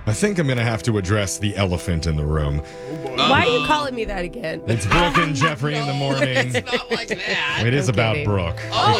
I think I'm going to have to address the elephant in the room. Why are you calling me that again? It's Brooke and Jeffrey in the morning. It's not like that. It is I'm about kidding. Brooke. Oh,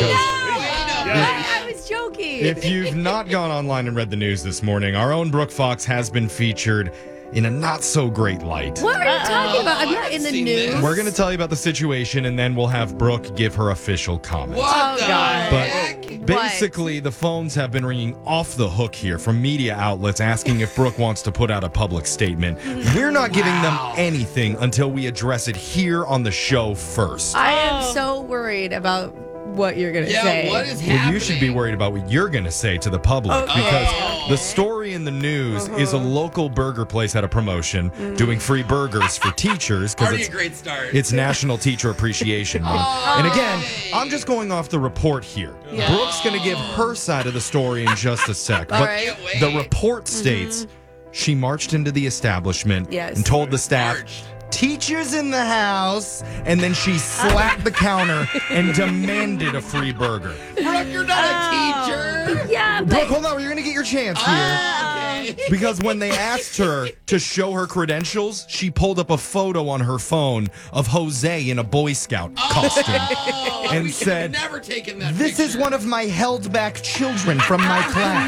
No! no. I was joking. If you've not gone online and read the news this morning, our own Brooke Fox has been featured in a not-so-great light. What are you talking about? I'm not in the seen news. this. We're going to tell you about the situation, and then we'll have Brooke give her official comments. What the God. But heck? basically, the phones have been ringing off the hook here from media outlets asking if Brooke wants to put out a public statement. We're not giving them anything until we address it here on the show first. I am so worried about what you're going to Yeah, say. what is happening? Well, you should be worried about what you're going to say to the public Okay. because the story in the news is a local burger place had a promotion doing free burgers for teachers because Already a great start. it's National Teacher Appreciation Month. And again, I'm just going off the report here. Yeah. Brooke's going to give her side of the story in just a sec. All But right. Can't wait. the report states she marched into the establishment Yes. and told the staff, Marched. "Teachers in the house," and then she slapped the counter and demanded a free burger. Brooke, you're not a teacher. Yeah, Brooke, but hold on, you're gonna get your chance here. Okay. Because when they asked her to show her credentials, she pulled up a photo on her phone of Jose in a Boy Scout costume. Oh, And we said, could have never taken that "This is picture. one of my held back children from my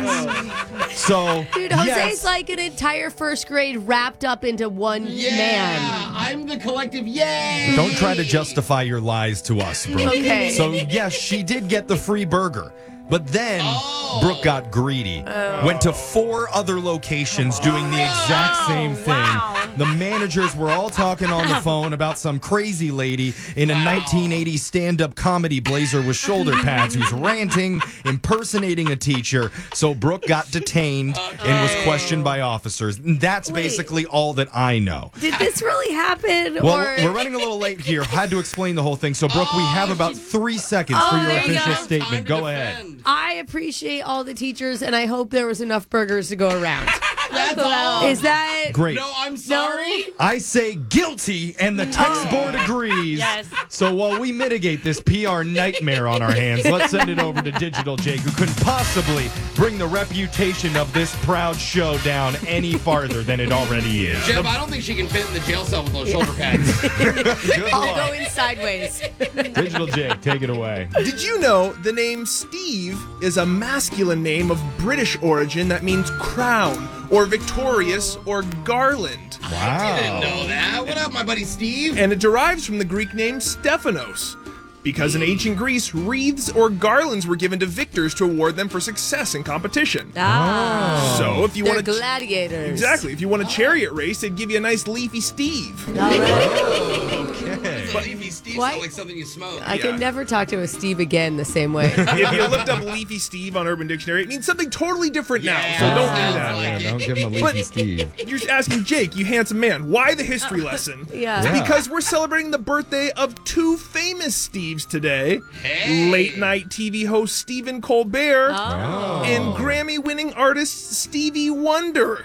class." So, dude, Jose's yes, like an entire first grade wrapped up into one man. I'm the collective. Yay! don't try to justify your lies to us, Brooke. Okay. So, yes, she did get the free burger. But then Brooke got greedy, went to 4 other locations doing the exact same thing. The managers were all talking on the phone about some crazy lady in a 1980s stand-up comedy blazer with shoulder pads who's ranting, impersonating a teacher. So Brooke got detained and was questioned by officers. And that's Wait. basically all that I know. Did this really happen? Well, or we're running a little late here. Had to explain the whole thing. So, Brooke, we have about 3 seconds for your there you official go. statement. Time to Go ahead. defend. I appreciate all the teachers, and I hope there was enough burgers to go around. That's all. Is that Great. No, I'm sorry. I say guilty, and the text board agrees. Yes. So while we mitigate this PR nightmare on our hands, let's send it over to Digital Jake, who couldn't possibly bring the reputation of this proud show down any farther than it already is. Jeff, I don't think she can fit in the jail cell with those shoulder pads. Good I'll luck. go in sideways? Digital Jake, take it away. Did you know the name Steve is a masculine name of British origin that means crown or victorious or garland? I didn't know that. What up, my buddy Steve? And it derives from the Greek name Stephanos. Because in ancient Greece, wreaths or garlands were given to victors to award them for success in competition. Ah, So if you they're want to gladiators. exactly, if you want a chariot race, they'd give you a nice leafy Steve. All right. Okay. Leafy Steve Why- sounds like something you smoke. I Yeah. can never talk to a Steve again the same way. If you looked up leafy Steve on Urban Dictionary, it means something totally different now. So Yeah. don't do Sounds that. like Yeah, it. don't give him a leafy But- Steve. You're asking Jake, you handsome man, why the history lesson? Yeah. Yeah. Because we're celebrating the birthday of 2 famous Steves today. Hey. Late night TV host Stephen Colbert Oh. and Grammy-winning artist Stevie Wonder.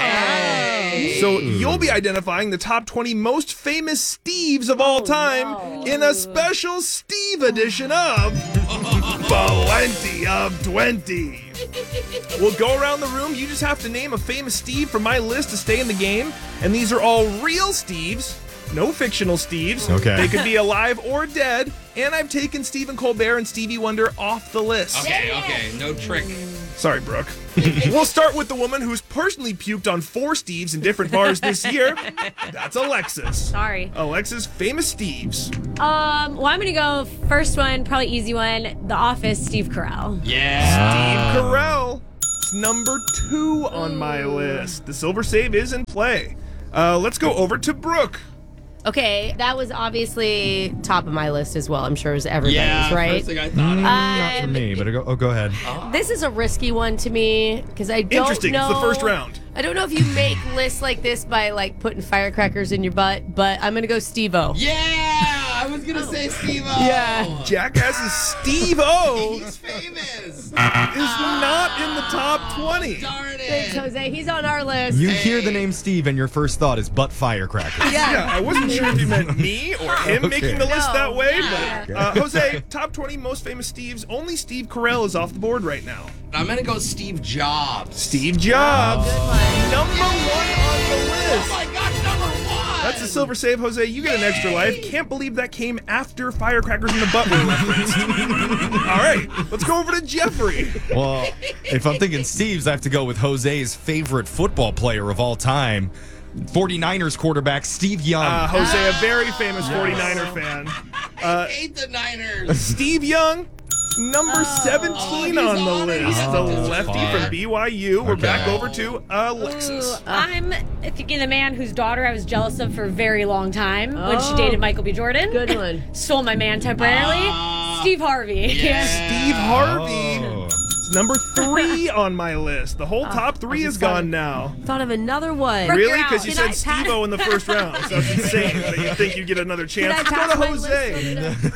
Hey. So you'll be identifying the top 20 most famous Steves of all time in a special Steve edition of Plenty of 20. We'll go around the room. You just have to name a famous Steve from my list to stay in the game. And these are all real Steves, no fictional Steves. Okay. They could be alive or dead. And I've taken Stephen Colbert and Stevie Wonder off the list. Okay, no trick. Sorry, Brooke. We'll start with the woman who's personally puked on 4 Steves in different bars this year. That's Alexis. Sorry. Alexis, famous Steves. Well, I'm gonna go first one, probably easy one. The Office, Steve Carell. Yeah. Steve Carell. It's number 2 on my list. The silver save is in play. Let's go over to Brooke. Okay, that was obviously top of my list as well. I'm sure it was everybody's, Yeah, right? first thing I thought of. Not for me, but go ahead. This is a risky one to me because I don't Interesting. know. It's the first round. I don't know if you make lists like this by like putting firecrackers in your butt, but I'm gonna go Steve-O. Yeah, I was gonna say Steve-O. Yeah. Jackass's Steve-O He's famous. is not in the top 20. Darn Thanks, it. Jose. He's on our list. You hear the name Steve, and your first thought is butt firecrackers. Yeah, I wasn't sure if you meant me or him making the list that way, but Jose, top 20 most famous Steves. Only Steve Carell is off the board right now. I'm gonna go Steve Jobs. Steve Jobs, number 1 on the Oh list. my gosh, number 1. That's a silver save, Jose. You get an extra life. Can't believe that came after firecrackers in the butt were referenced. All right, let's go over to Jeffrey. Well, if I'm thinking Steve's, I have to go with Jose's favorite football player of all time, 49ers quarterback Steve Young. Jose, a very famous 49er fan. I hate the Niners. Steve Young, number 17 on the on it. list. Oh, The that's lefty far. from BYU. We're Okay. back over to Alexis. I'm thinking the man whose daughter I was jealous of for a very long time when she Oh. dated Michael B. Jordan. Good one. Stole my man temporarily. Steve Harvey. Steve Harvey. Oh. It's number 3 on my list. The whole top 3 is gone now. Thought of another one. Brooke, Really? you're Because out. you Can said I Steve-O in the first round. So that's insane that you think you get another chance. Can I Go pass to my Jose.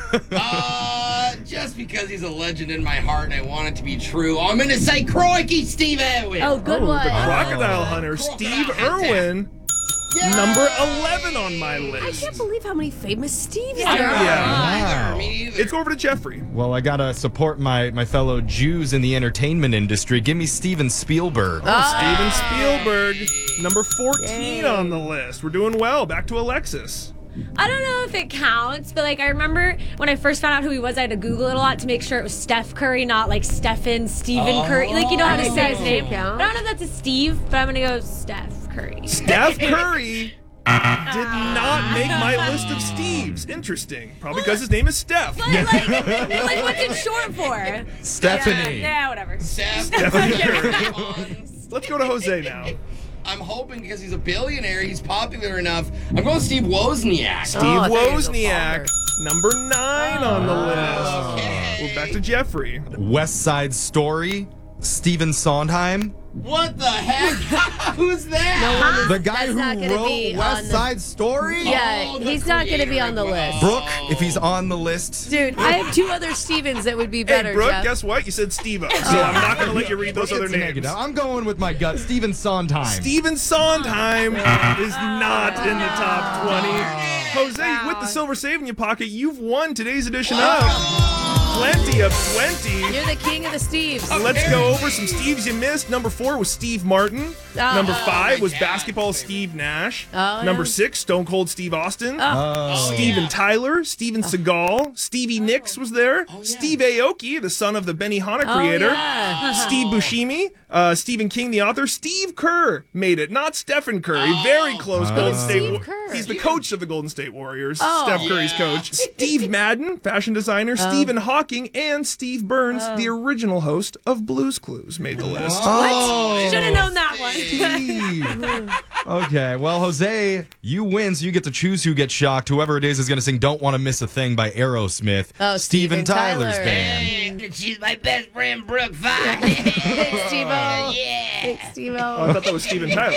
list? Just because he's a legend in my heart and I want it to be true, I'm gonna say Crikey Steve Irwin. Oh, good Oh, one. the Crocodile Hunter, Steve Irwin, number 11 on my I list. can't believe how many famous Steves I there don't are. Yeah. either. Me neither. Let's go over to Jeffrey. Well, I gotta support my fellow Jews in the entertainment industry. Give me Steven Spielberg. Steven Spielberg, number 14 on the list. We're doing well. Back to Alexis. I don't know if it counts, but like I remember when I first found out who he was, I had to Google it a lot to make sure it was Steph Curry, not like Stephen Curry. Like you know how to say his name. Count. I don't know if that's a Steve, but I'm gonna go Steph Curry. Steph Curry did not make my list of Steves. Interesting. Probably because his name is Steph. But, like what's it short for? Stephanie. Yeah, whatever. Stephanie Curry. Let's go to Jose now. I'm hoping because he's a billionaire, he's popular enough. I'm going Steve Wozniak. Steve I thought you were gonna Wozniak, number 9 on the list. We're back to Jeffrey. West Side Story, Stephen Sondheim. What the heck? Who's that? The guy That's not who gonna wrote be on West the- Side Story? Yeah, Oh, the he's not going to be creator. on the list. Brooke, if he's on the list. Dude, I have 2 other Stevens that would be better, Hey, Brooke, Jeff. guess what? You said Steve-O, so I'm not going to let you read those other It's a names. negative. I'm going with my gut. Stephen Sondheim. Steven Sondheim is not in the top 20. Jose, with the silver save in your pocket, you've won today's edition of Plenty of 20. You're the king of the Steves. Let's go over some Steves you missed. Number 4 was Steve Martin. Number 5 was basketball Steve Nash. Oh, Number yeah. 6, Stone Cold Steve Austin. Oh. Steven Tyler, Steven Seagal, Stevie Nicks was there. Steve Aoki, the son of the Benihana creator. yeah. Steve Buscemi, Stephen King, the author. Steve Kerr made it, not Stephen Curry. Very close. Golden State. Steve Kerr? He's the coach of the Golden State Warriors. Oh. Steph Curry's coach. Steve Madden, fashion designer. Stephen Hawking and Steve Burns, the original host of Blue's Clues, made the list. Oh. Should have known that one. Steve. Okay, well, Jose, you win, so you get to choose who gets shocked. Whoever it is going to sing Don't Want to Miss a Thing by Aerosmith. Oh, Steven Tyler's Tyler. band. She's my best friend, Brooke Fine. Thanks, Steve-O. Yeah. Thanks, Oh, I Steve-O. thought that was Steven Tyler.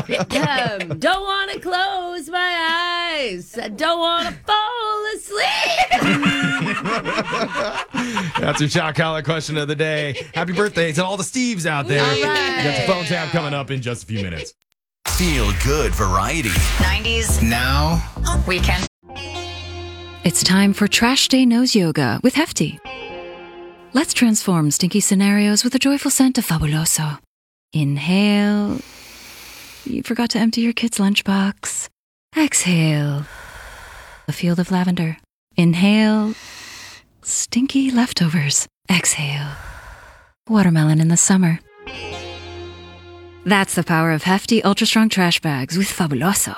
Don't want to close my eyes. I don't want to fall asleep. That's your shot collar question of the day. Happy birthday to all the Steves out there. All right. You got your phone tap coming up in just a few minutes. Feel good variety. 90s Now, weekend. It's time for Trash Day Nose Yoga with Hefty. Let's transform stinky scenarios with a joyful scent of Fabuloso. Inhale. You forgot to empty your kid's lunchbox. Exhale. A field of lavender. Inhale. Stinky leftovers. Exhale. Watermelon in the summer. That's the power of Hefty Ultra Strong Trash Bags with Fabuloso.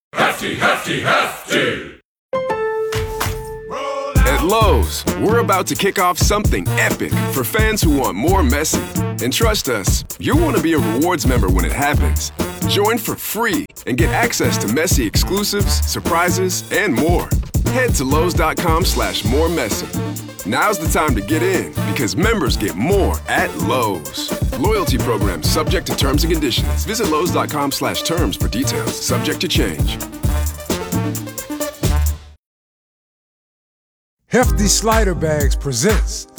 At Lowe's, we're about to kick off something epic for fans who want more messy. And trust us, you'll want to be a rewards member when it happens. Join for free and get access to messy exclusives, surprises, and more. Head to Lowe's.com/more messy. Now's the time to get in because members get more at Lowe's. Loyalty program subject to terms and conditions. Visit Lowe's.com/terms for details. Subject to change. Hefty Slider Bags presents